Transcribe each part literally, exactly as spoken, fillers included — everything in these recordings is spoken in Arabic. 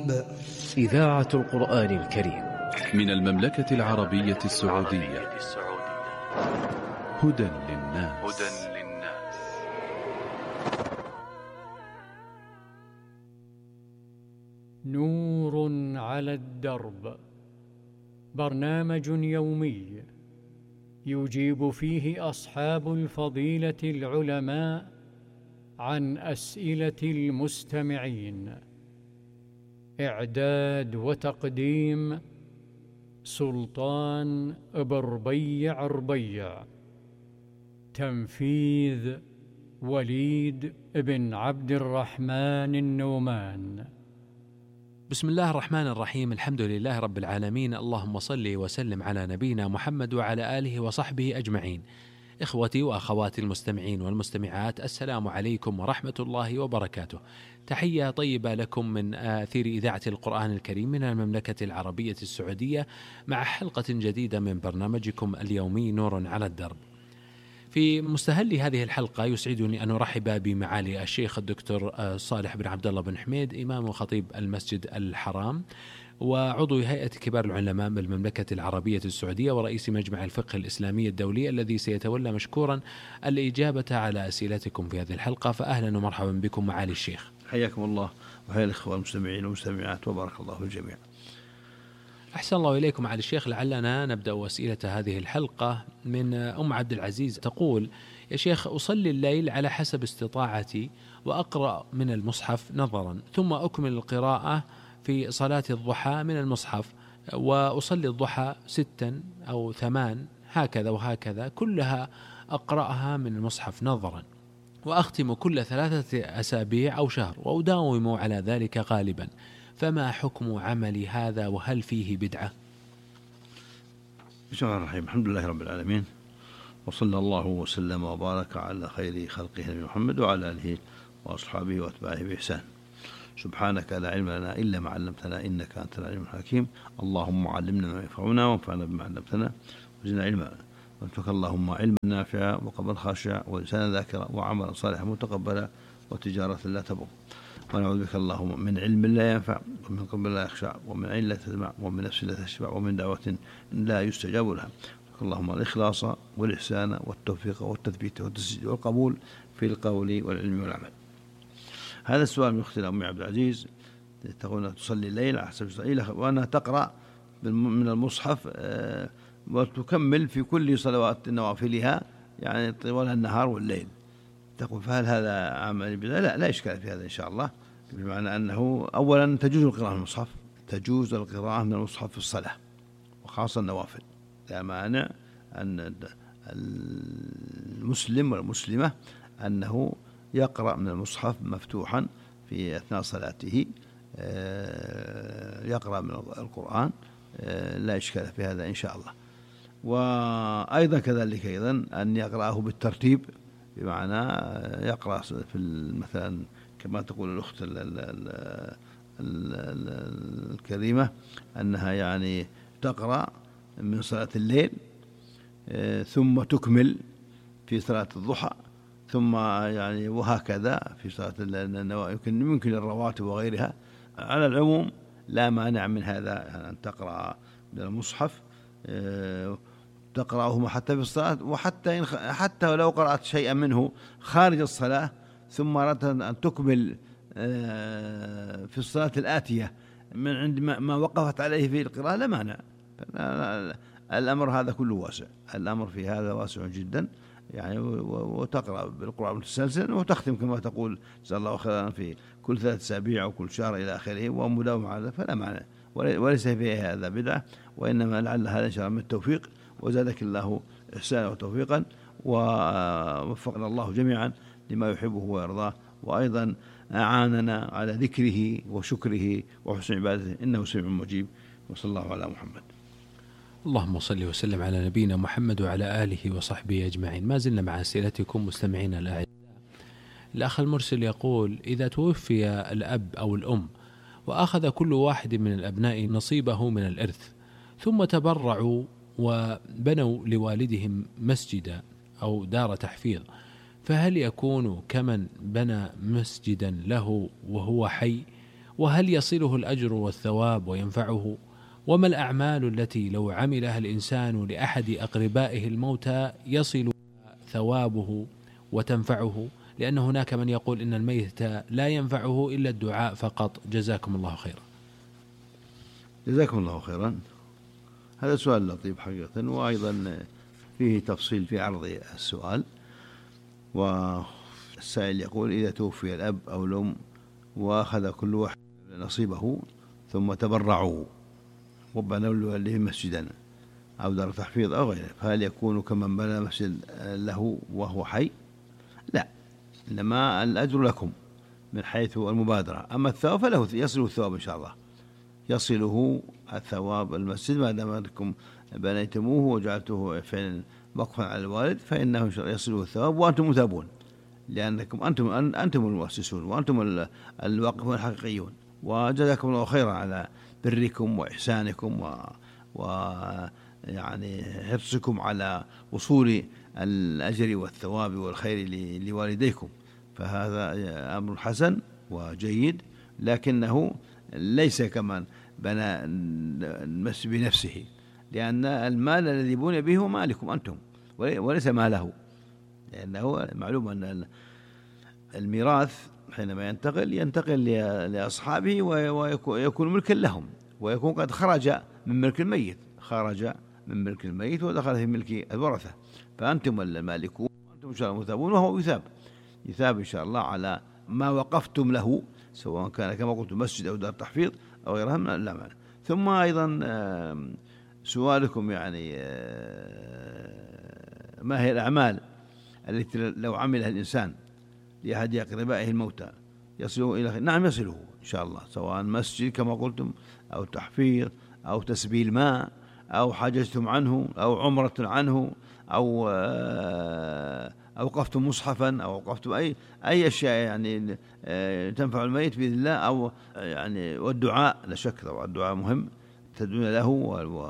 الدرب. إذاعة القرآن الكريم من المملكة العربية السعودية. هدى للناس. نور على الدرب، برنامج يومي يجيب فيه أصحاب الفضيلة العلماء عن أسئلة المستمعين. إعداد وتقديم سلطان بربيع ربيع. تنفيذ وليد بن عبد الرحمن النومان. بسم الله الرحمن الرحيم. الحمد لله رب العالمين، اللهم صل وسلم على نبينا محمد وعلى آله وصحبه أجمعين. إخوتي وأخواتي المستمعين والمستمعات، السلام عليكم ورحمة الله وبركاته. تحية طيبة لكم من أثير إذاعة القرآن الكريم من المملكة العربية السعودية، مع حلقة جديدة من برنامجكم اليومي نور على الدرب. في مستهل هذه الحلقة يسعدني أن أرحب بمعالي الشيخ الدكتور صالح بن عبد الله بن حميد، إمام وخطيب المسجد الحرام وعضو هيئة كبار العلماء بالمملكة العربية السعودية ورئيس مجمع الفقه الإسلامي الدولي، الذي سيتولى مشكورا الإجابة على أسئلتكم في هذه الحلقة. فأهلا ومرحبا بكم معالي الشيخ. حياكم الله وحيا الإخوة المستمعين والمستمعات، وبارك الله في الجميع. أحسن الله إليكم معالي الشيخ. لعلنا نبدأ أسئلة هذه الحلقة من أم عبد العزيز، تقول: يا شيخ، أصلي الليل على حسب استطاعتي وأقرأ من المصحف نظرا، ثم أكمل القراءة في صلاة الضحى من المصحف، وأصلي الضحى ستا أو ثمان هكذا وهكذا، كلها أقرأها من المصحف نظرا، وأختم كل ثلاثة أسابيع أو شهر، وأداوم على ذلك غالبا، فما حكم عملي هذا وهل فيه بدعة؟ بسم الله الرحمن الرحيم. الحمد لله رب العالمين، وصلى الله وسلم وبارك على خير خلقه نبينا محمد وعلى آله وأصحابه وأتباعه بإحسان. سبحانك لا علم لنا إلا ما علمتنا إنك أنت العليم الحكيم. اللهم علمنا ما ينفعنا وانفعنا بما علمتنا وزدنا علما، وارزقنا اللهم علما نافعا وقلبا خاشعا ولسانا ذاكرا وعملا صالحا متقبلا وتجارة لا تبور. ونعوذ بك اللهم من علم لا ينفع ومن قلب لا يخشع ومن عين لا تسمع ومن نفس لا تشبع ومن دعوة لا يستجاب لها. اللهم الإخلاص والإحسان والتوفيق والتثبيت والتسديد والقبول في القول والعلم والعمل. هذا السؤال من أختنا أم عبد العزيز، تقول تصلي الليل على حسب استطاعتها وأنها تقرأ من المصحف وتكمل في كل صلوات نوافلها، يعني طوال النهار والليل. تقول فهل هذا عمل بدعة؟ لا لا إشكال في هذا إن شاء الله، بمعنى أنه أولا تجوز القراءة من المصحف، تجوز القراءة من المصحف في الصلاة وخاصة النوافل، لا مانع أن المسلم والمسلمة أنه يقرأ من المصحف مفتوحا في أثناء صلاته، يقرأ من القرآن، لا إشكال في هذا إن شاء الله. وأيضا كذلك أيضا أن يقرأه بالترتيب، بمعنى يقرأ في مثلا كما تقول الأخت الكريمة أنها يعني تقرأ من صلاة الليل ثم تكمل في صلاة الضحى، ثم يعني وهكذا في صلاة يمكن يمكن الرواتب وغيرها. على العموم لا مانع من هذا، أن تقرأ من المصحف تقرأه حتى في الصلاة، وحتى حتى لو قرأت شيئا منه خارج الصلاة ثم أردت أن تكمل في الصلاة الآتية من عند ما وقفت عليه في القراءة لا مانع. الأمر هذا كله واسع، الأمر في هذا واسع جدا، يعني وتقرأ بالقرآن متسلسل وتختم كما تقول جزا الله خيرا في كل ثلاث أسابيع أو كل شهر إلى آخره ومداومة على هذا، فلا معنى، وليس فيه هذا بدعة، وإنما لعل هذا إن شاء الله من التوفيق، وزادك الله إحسانا وتوفيقا، ووفقنا الله جميعا لما يحبه ويرضاه، وأيضا أعاننا على ذكره وشكره وحسن عبادته، إنه سميع مجيب. وصلى الله على محمد. اللهم صل وسلم على نبينا محمد وعلى آله وصحبه أجمعين. ما زلنا مع أسئلتكم مستمعين الأعزاء. الأخ المرسل يقول: إذا توفي الأب أو الأم وأخذ كل واحد من الأبناء نصيبه من الإرث، ثم تبرعوا وبنوا لوالدهم مسجدا أو دار تحفيظ، فهل يكون كمن بنى مسجدا له وهو حي، وهل يصله الأجر والثواب وينفعه؟ وما الأعمال التي لو عملها الإنسان لأحد أقربائه الموتى يصل ثوابه وتنفعه؟ لأن هناك من يقول إن الميت لا ينفعه إلا الدعاء فقط. جزاكم الله خيرا. جزاكم الله خيرا. هذا سؤال لطيف حقيقة، وأيضا فيه تفصيل في عرض السؤال. والسائل يقول: إذا توفي الأب أو الأم وأخذ كل واحد نصيبه ثم تبرعوا وبنوا له مسجدا أو دار تحفيظ أو غيره، فهل يكون كمن بنى مسجد له وهو حي؟ لا، إنما الأجر لكم من حيث المبادرة، أما الثواب فله يصله الثواب إن شاء الله، يصله الثواب المسجد ما دام أنكم بنيتموه وجعلتوه فعلا وقفا على الوالد، فإنه يصله الثواب وأنتم مثابون، لأنكم أنتم أنتم المؤسسون وأنتم الواقفون الحقيقيون. وجزاكم الله خيرا على بركم وإحسانكم و, و يعني حرصكم على وصول الأجر والثواب والخير لوالديكم، فهذا أمر حسن وجيد، لكنه ليس كمن بنى المسجد بنفسه، لأن المال الذي بني به هو مالكم أنتم وليس ماله، لأنه معلوم أن الميراث حينما ينتقل ينتقل لأصحابه ويكون ملكا لهم، ويكون قد خرج من ملك الميت، خرج من ملك الميت ودخل في ملك الورثة، فأنتم المالكون وأنتم إن شاء الله مثابون، وهو يثاب يثاب إن شاء الله على ما وقفتم له، سواء كان كما قلت مسجد أو دار تحفيظ أو غيرها من لا معنى. ثم أيضا سؤالكم يعني ما هي الأعمال التي لو عملها الإنسان لأحد أقربائه الموتى يصله إلى خير؟ نعم يصله إن شاء الله، سواء مسجد كما قلتم أو تحفيظ أو تسبيل ماء أو حججتم عنه أو عمرة عنه أو أوقفتم مصحفا أو أوقفتم أي أي أشياء يعني تنفع الميت بإذن الله، أو يعني والدعاء لا شك طبعا الدعاء مهم تدعون له، و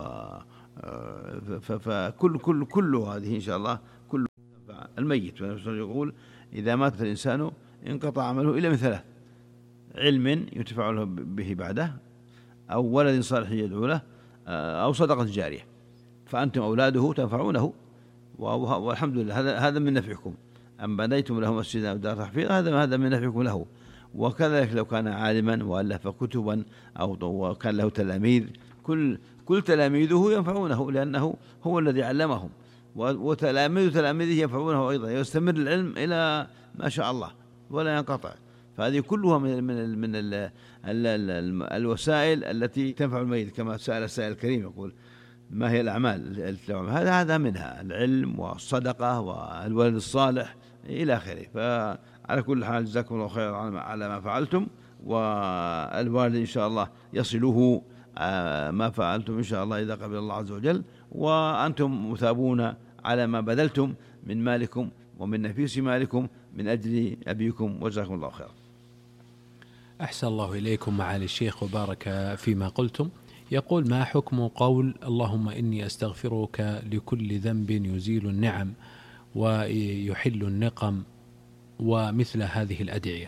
فكل كل كل هذه إن شاء الله كل تنفع الميت. يقول: إذا مات الإنسان انقطع عمله إلا من ثلاث: علم ينتفع له به بعده، أو ولد صالح يدعو له، أو صدقة جارية، فأنتم أولاده تنفعونه، والحمد لله هذا هذا من نفعكم. أم بنيتم له مسجدا أو دار تحفيظ، هذا هذا من نفعكم له. وكذلك لو كان عالما وألف كتبا أو كان له تلاميذ، كل كل تلاميذه ينفعونه، لأنه هو الذي علمهم، وتلاميذ تلاميذه ينفعونه أيضا، يستمر العلم إلى ما شاء الله ولا ينقطع. فهذه كلها من من من ال ال ال الوسائل التي تنفع الميت، كما سأل السائل الكريم يقول: ما هي الأعمال؟ هذا هذا منها العلم والصدقة والولد الصالح إلى آخره. فعلى كل حال جزاكم الله خيرا على ما فعلتم، والوالد إن شاء الله يصله ما فعلتم إن شاء الله إذا قبل الله عز وجل، وأنتم مثابون على ما بذلتم من مالكم ومن نفيس مالكم من أجل أبيكم، وجزاكم الله خيرا. أحسن الله إليكم معالي الشيخ وبارك فيما قلتم. يقول: ما حكم قول اللهم إني أستغفرك لكل ذنب يزيل النعم ويحل النقم ومثل هذه الأدعية؟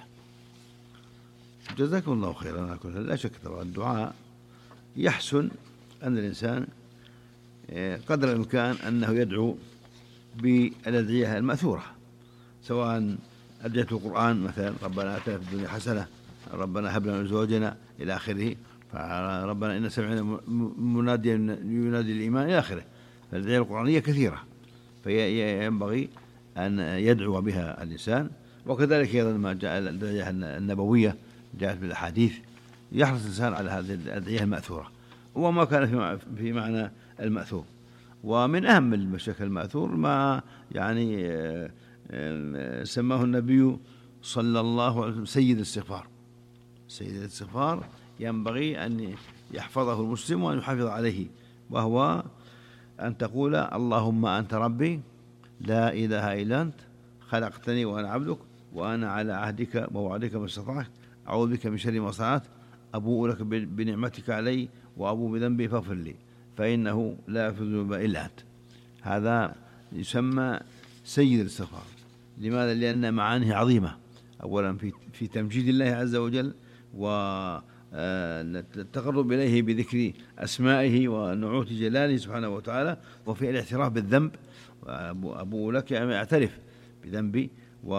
جزاكم الله خيرا. لا شك طبعا الدعاء يحسن أن الإنسان قدر الإمكان أنه يدعو بالأدعية المأثورة، سواء أدعية القرآن مثلا: ربنا آتنا في الدنيا حسنة، ربنا هب لنا من أزواجنا إلى آخره، فربنا إن سمعنا مناديا ينادي الإيمان إلى آخره. فالأدعية القرآنية كثيرة، فينبغي أن يدعو بها الإنسان. وكذلك أيضا ما جاء الأدعية النبوية جاءت بالأحاديث، يحرص الإنسان على هذه الأدعية المأثورة وما كان في معنى المأثور. ومن أهم المشاكل المأثور ما يعني سماه النبي صلى الله عليه وسلم سيد الاستغفار. سيد الاستغفار ينبغي أن يحفظه المسلم وأن يحافظ عليه، وهو أن تقول: اللهم أنت ربي لا إله إلا أنت، خلقتني وأنا عبدك، وأنا على عهدك ووعدك ما استطعت، أعوذ بك من شر ما صنعت، أبوء لك بنعمتك علي وأبوء بذنبي فاغفر لي، فإنه لا يغفر الذنوب إلا أنت. هذا يسمى سيد الاستغفار. لماذا؟ لأن معانيه عظيمة، أولا في في تمجيد الله عز وجل، والتقرب إليه بذكر أسمائه ونعوت جلاله سبحانه وتعالى، وفي الاعتراف بالذنب، أبو لك يعني أعترف بذنبي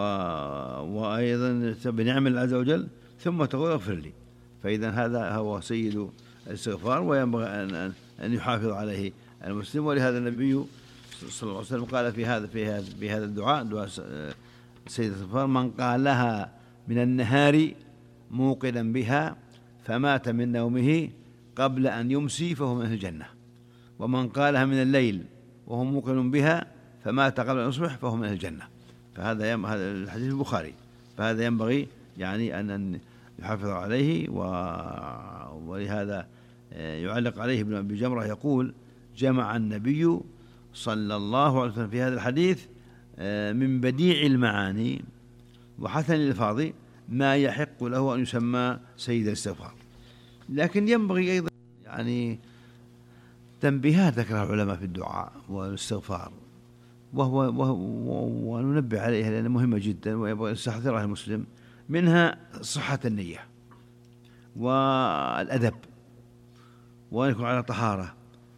وأيضا بنعم الله عز وجل، ثم تقول اغفر لي. فإذا هذا هو سيد الاستغفار، وينبغي أن أن يحافظ عليه المسلم. ولهذا النبي صلى الله عليه وسلم قال في هذا في هذا في هذا الدعاء، دعاء سيد الاستغفار: من قالها من النهار موقنا بها فمات من نومه قبل أن يمسي فهو من أهل الجنة، ومن قالها من الليل وهو موقن بها فمات قبل أن يصبح فهو من أهل الجنة. فهذا يم... هذا الحديث البخاري. فهذا ينبغي يعني أن يحافظ عليه. و... ولهذا يعلق عليه ابن أبي جمرة يقول: جمع النبي صلى الله عليه وسلم في هذا الحديث من بديع المعاني وحسن الألفاظ ما يحق له أن يسمى سيد الاستغفار. لكن ينبغي أيضا يعني تنبيهات ذكرها العلماء في الدعاء والاستغفار، وهو, وهو وننبه عليها لأنها مهمة جدا ويبغى يستحضرها المسلم. منها صحة النية والأدب، وأن يكون على طهارة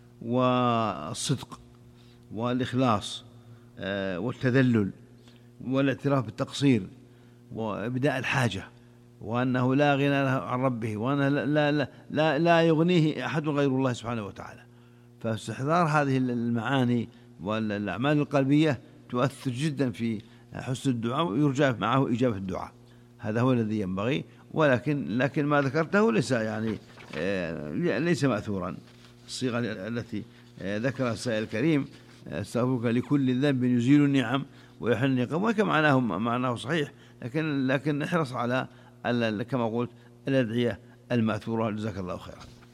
والصدق والإخلاص والتذلل والاعتراف بالتقصير وإبداء الحاجة، وأنه لا غنى عن ربه، وأنه لا, لا, لا, لا يغنيه أحد غير الله سبحانه وتعالى. فاستحضار هذه المعاني والأعمال القلبية تؤثر جدا في حسن الدعاء، ويرجى معه إجابة الدعاء. هذا هو الذي ينبغي. ولكن لكن ما ذكرته ليس يعني ليس مأثورا. الصيغة التي ذكرها السائل الكريم: استغفرك لكل ذنب يزيل النعم ويحل النقم، وكما معناه معناه صحيح، لكن لكن نحرص على كما قلت الأدعية المأثورة. جزاك الله خيرا.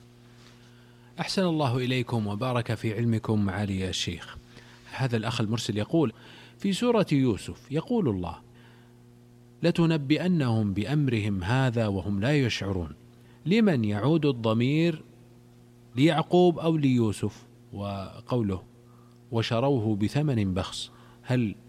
أحسن الله إليكم وبارك في علمكم معالي الشيخ. هذا الأخ المرسل يقول: في سورة يوسف يقول الله: لتنبئنهم بأمرهم هذا وهم لا يشعرون. لمن يعود الضمير، ليعقوب أو ليوسف؟ وقوله: وشروه بثمن بخس، هل